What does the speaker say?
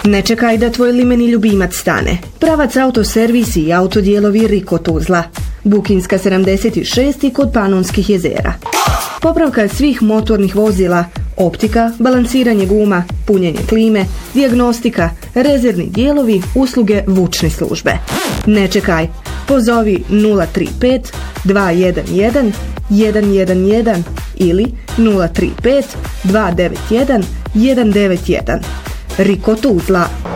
Ne čekaj da tvoj limeni ljubimac stane. Pravac autoservis i autodijelovi Riko Tuzla. Bukinska 76 kod Panonskih jezera. Popravka svih motornih vozila, optika, balansiranje guma, punjenje klime, dijagnostika, rezervni dijelovi, usluge vučne službe. Ne čekaj, pozovi 035 211 111 ili 035 291 191. Riko Tuzla.